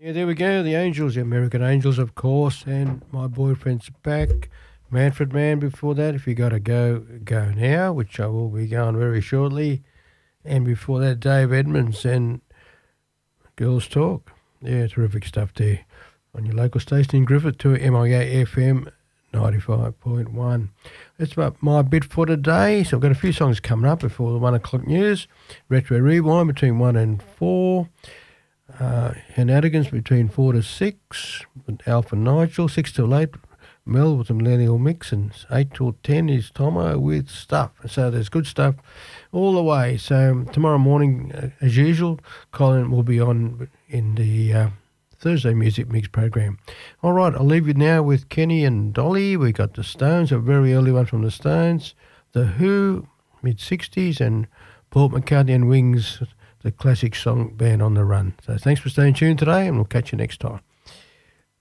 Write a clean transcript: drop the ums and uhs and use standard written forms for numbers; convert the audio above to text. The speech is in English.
Yeah, there we go. The Angels, the American Angels, of course, and My Boyfriend's Back. Manfred Mann before that. If you got to go, go now, which I will be going very shortly. And before that, Dave Edmonds and Girls Talk. Yeah, terrific stuff there on your local station in Griffith to MIA FM 95.1. That's about my bit for today. So I've got a few songs coming up before the 1 o'clock news. Retro Rewind between 1 and 4. Henanigans between 4 to 6. Alpha Nigel, 6 till 8. Mel with the Millennial Mix, and 8 till 10 is Tomo with stuff. So there's good stuff all the way. So tomorrow morning, as usual, Colin will be on in the Thursday Music Mix program. All right, I'll leave you now with Kenny and Dolly. We got the Stones, a very early one from the Stones. The Who, mid-60s, and Paul McCartney and Wings, the classic song band On the Run. So thanks for staying tuned today, and we'll catch you next time.